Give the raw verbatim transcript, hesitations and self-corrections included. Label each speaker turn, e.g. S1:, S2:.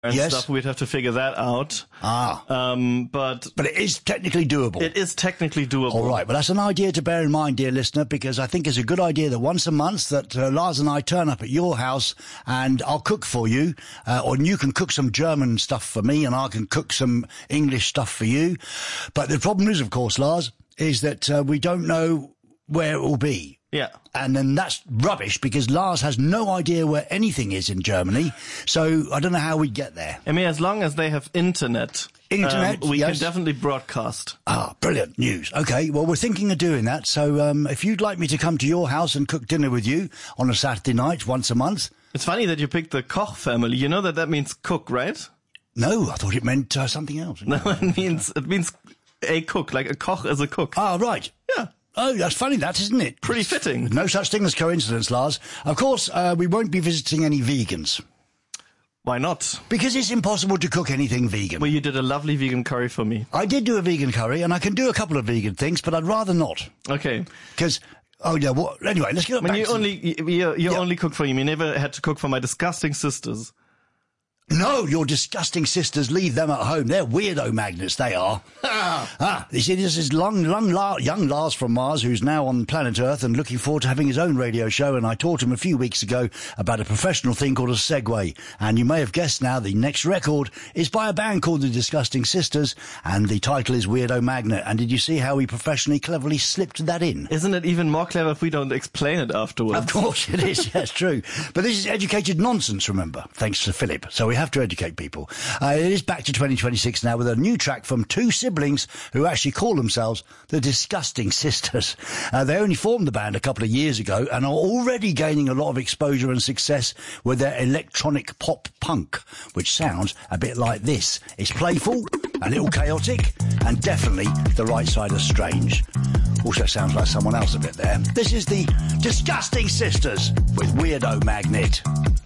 S1: and
S2: yes.
S1: stuff. We'd have to figure that out.
S2: Ah.
S1: Um, but
S2: but it is technically doable.
S1: It is technically doable.
S2: All right. Well, that's an idea to bear in mind, dear listener, because I think it's a good idea that once a month that uh, Lars and I turn up at your house and I'll cook for you, uh, or you can cook some German stuff for me and I can cook some English stuff for you. But the problem is, of course, Lars, is that uh, we don't know where it will be.
S1: Yeah.
S2: And then that's rubbish because Lars has no idea where anything is in Germany. So I don't know how we get there.
S1: I mean, as long as they have internet,
S2: internet
S1: um, we
S2: yes.
S1: can definitely broadcast.
S2: Ah, brilliant news. Okay, well, we're thinking of doing that. So um, if you'd like me to come to your house and cook dinner with you on a Saturday night once a month.
S1: It's funny that you picked the Koch family. You know that that means cook, right?
S2: No, I thought it meant uh, something else.
S1: No, it means, it means a cook, like a Koch is a cook.
S2: Ah, right.
S1: Yeah.
S2: Oh, that's funny, that, isn't it?
S1: Pretty fitting.
S2: No such thing as coincidence, Lars. Of course, uh, we won't be visiting any vegans.
S1: Why not?
S2: Because it's impossible to cook anything vegan.
S1: Well, you did a lovely vegan curry for me.
S2: I did do a vegan curry, and I can do a couple of vegan things, but I'd rather not.
S1: Okay.
S2: Because, oh yeah, well, anyway, let's get
S1: I mean,
S2: back
S1: you
S2: to...
S1: only, you, you
S2: yeah.
S1: only cook for you. You never had to cook for my disgusting sisters.
S2: No, your disgusting sisters, leave them at home. They're weirdo magnets, they are. ah, you see, this is long, long, La- young Lars from Mars, who's now on planet Earth and looking forward to having his own radio show. And I taught him a few weeks ago about a professional thing called a Segway. And you may have guessed now the next record is by a band called the Disgusting Sisters, and the title is Weirdo Magnet. And did you see how he professionally, cleverly slipped that in?
S1: Isn't it even more clever if we don't explain it afterwards?
S2: Of course it is, yes, true. But this is educated nonsense, remember, thanks to Philip. So we have to educate people. Uh, it is back to twenty twenty-six now with a new track from two siblings who actually call themselves the Disgusting Sisters. Uh, they only formed the band a couple of years ago and are already gaining a lot of exposure and success with their electronic pop punk, which sounds a bit like this. It's playful, a little chaotic, and definitely the right side of strange. Also sounds like someone else a bit there. This is the Disgusting Sisters with Weirdo Magnet.